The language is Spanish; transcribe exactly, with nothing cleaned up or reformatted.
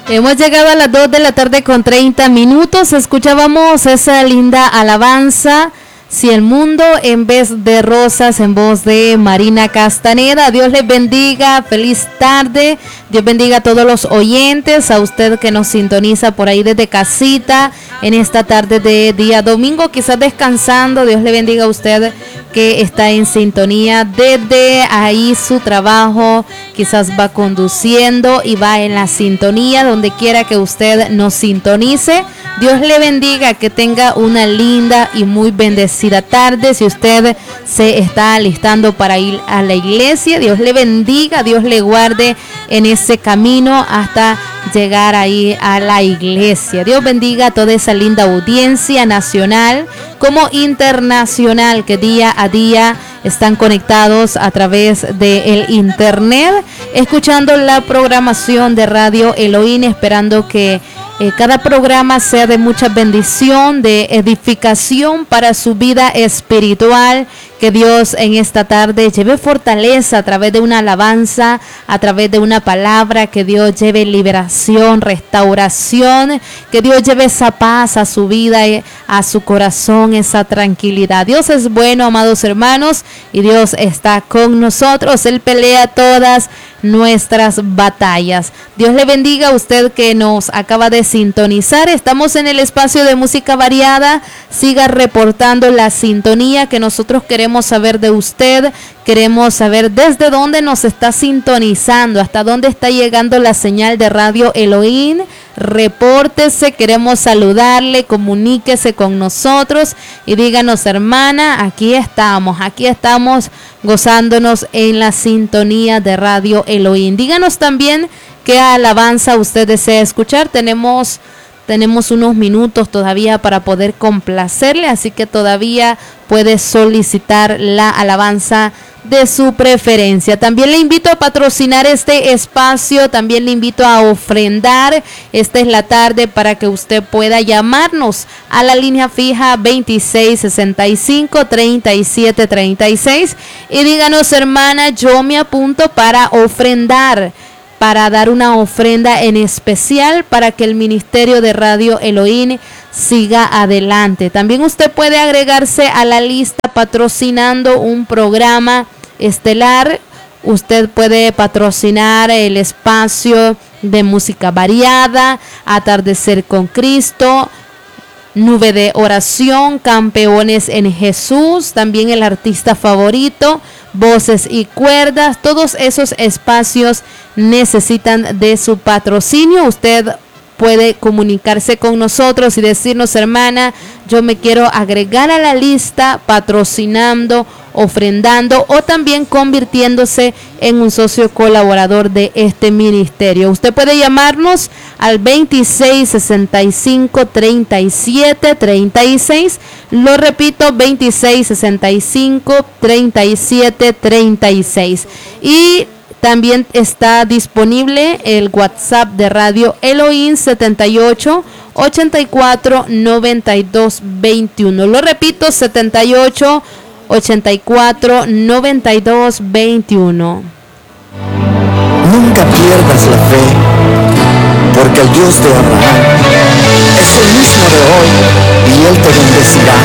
Hemos llegado a las dos de la tarde con treinta minutos. Escuchábamos esa linda alabanza, Si el mundo en vez de rosas, en voz de Marina Castaneda. Dios les bendiga, feliz tarde. Dios bendiga a todos los oyentes, a usted que nos sintoniza por ahí desde casita en esta tarde de día domingo, quizás descansando. Dios le bendiga a usted que está en sintonía desde ahí su trabajo, quizás va conduciendo y va en la sintonía, donde quiera que usted nos sintonice. Dios le bendiga, que tenga una linda y muy bendecida tarde. Si usted se está alistando para ir a la iglesia, Dios le bendiga, Dios le guarde en ese camino hasta llegar ahí a la iglesia. Dios bendiga a toda esa linda audiencia nacional como internacional que día a día están conectados a través del internet, escuchando la programación de Radio Elohim, esperando que eh, cada programa sea de mucha bendición, de edificación para su vida espiritual. Que Dios en esta tarde lleve fortaleza a través de una alabanza, a través de una palabra, que Dios lleve liberación, restauración, que Dios lleve esa paz a su vida, a su corazón, esa tranquilidad. Dios es bueno, amados hermanos, y Dios está con nosotros. Él pelea todas nuestras batallas. Dios le bendiga a usted que nos acaba de sintonizar. Estamos en el espacio de música variada. Siga reportando la sintonía que nosotros queremos saber de usted. Queremos saber desde dónde nos está sintonizando, hasta dónde está llegando la señal de Radio Elohim. Repórtese, queremos saludarle, comuníquese con nosotros y díganos: hermana, aquí estamos, aquí estamos gozándonos en la sintonía de Radio Elohim. Díganos también qué alabanza usted desea escuchar. Tenemos Tenemos unos minutos todavía para poder complacerle, así que todavía puede solicitar la alabanza de su preferencia. También le invito a patrocinar este espacio, también le invito a ofrendar. Esta es la tarde para que usted pueda llamarnos a la línea fija veintiséis sesenta y cinco, treinta y siete treinta y seis y díganos: hermana, yo me apunto para ofrendar, para dar una ofrenda en especial para que el ministerio de Radio Elohim siga adelante. También usted puede agregarse a la lista patrocinando un programa estelar. Usted puede patrocinar el espacio de música variada, Atardecer con Cristo, Nube de Oración, Campeones en Jesús, también el artista favorito, Voces y Cuerdas. Todos esos espacios necesitan de su patrocinio. Usted puede comunicarse con nosotros y decirnos: hermana, yo me quiero agregar a la lista patrocinando, ofrendando o también convirtiéndose en un socio colaborador de este ministerio. Usted puede llamarnos al veintiséis sesenta y cinco, treinta y siete treinta y seis. Lo repito, veintiséis sesenta y cinco, treinta y siete treinta y seis. Y también está disponible el WhatsApp de Radio Elohim setenta y ocho, ochenta y cuatro, noventa y dos, veintiuno. Lo repito, setenta y ocho, ochenta y cuatro, noventa y dos, veintiuno. Nunca pierdas la fe, porque el Dios de Abraham es el mismo de hoy y Él te bendecirá.